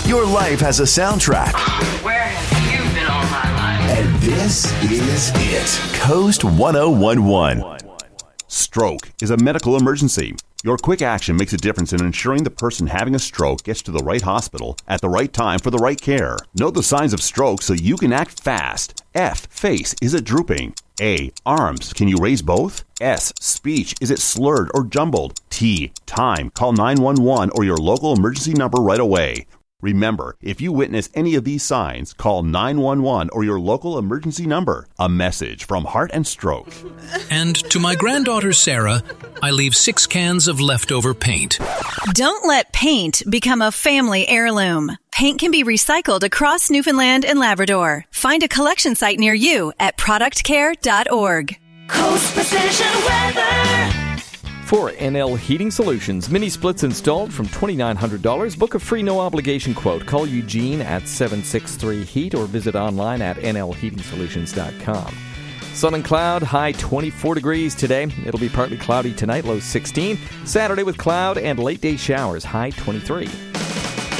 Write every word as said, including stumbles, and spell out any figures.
Your life has a soundtrack. Where have you been all my life? And this is it. Coast one oh one one. Stroke is a medical emergency. Your quick action makes a difference in ensuring the person having a stroke gets to the right hospital at the right time for the right care. Know the signs of stroke so you can act fast. F. Face. Is it drooping? A. Arms. Can you raise both? S. Speech. Is it slurred or jumbled? T. Time. Call nine one one or your local emergency number right away. Remember, if you witness any of these signs, call nine one one or your local emergency number. A message from Heart and Stroke. And to my granddaughter Sarah, I leave six cans of leftover paint. Don't let paint become a family heirloom. Paint can be recycled across Newfoundland and Labrador. Find a collection site near you at product care dot org. Coast Precision Weather. For N L Heating Solutions, mini splits installed from two thousand nine hundred dollars. Book a free no-obligation quote. Call Eugene at seven six three heat or visit online at n l heating solutions dot com. Sun and cloud, high twenty-four degrees today. It'll be partly cloudy tonight, low sixteen. Saturday with cloud and late-day showers, high twenty-three.